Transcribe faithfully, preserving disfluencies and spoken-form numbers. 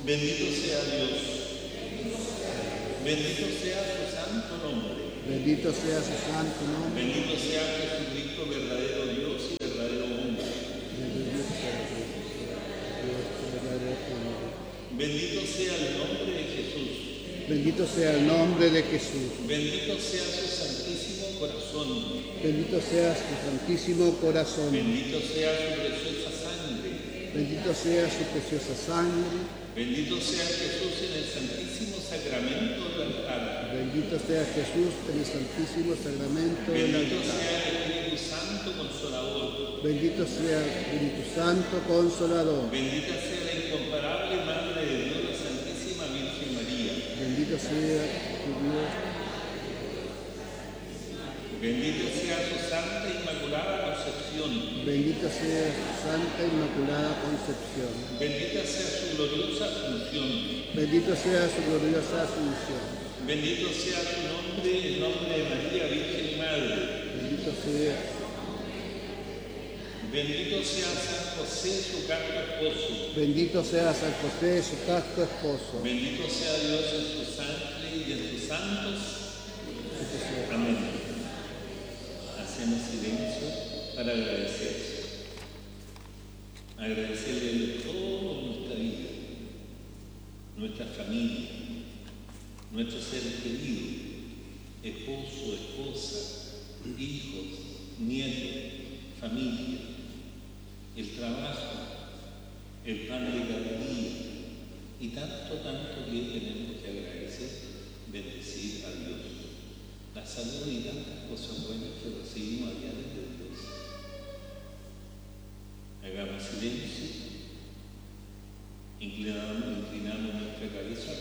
Bendito sea Dios. Bendito sea su santo nombre. Bendito sea su santo nombre. Bendito sea Jesucristo, verdadero Dios y verdadero hombre. Bendito sea Dios, verdadero hombre. Bendito sea el nombre de Jesús. Bendito sea el nombre de Jesús. Bendito sea su santísimo corazón. Bendito sea su santísimo corazón. Bendito sea su preciosa sangre. Bendito sea su preciosa sangre. Bendito sea Jesús en el santísimo sacramento del altar. Bendito sea Jesús en el santísimo sacramento del Bendito altar. sea el Espíritu Santo Consolador. Bendito sea el Espíritu Santo Consolador. Bendita sea la incomparable Madre de Dios, la Santísima Virgen María. Bendito sea tu Dios. Bendito sea su Santa Inmaculada Concepción. Bendita sea su Santa Inmaculada Concepción. Bendita sea su gloriosa Asunción. Bendito sea su gloriosa Asunción. Bendito sea su nombre, el nombre de María, Virgen y Madre. Bendito sea. Bendito sea San José, su casto esposo. Bendito sea San José, su casto esposo. Bendito sea Dios en sus ángeles y en sus santos. Bendito sea. Amén. Hacemos silencio para agradecer. Agradecerle de todo nuestra vida, nuestra familia, nuestros seres queridos, esposo, esposa, hijos, nietos, familia, el trabajo, el pan de cada día y tanto, tanto que tenemos que agradecer, bendecir a Dios. La salud y tantas cosas buenas que recibimos allá desde Dios. Hagamos silencio, inclinamos, inclinamos nuestra cabeza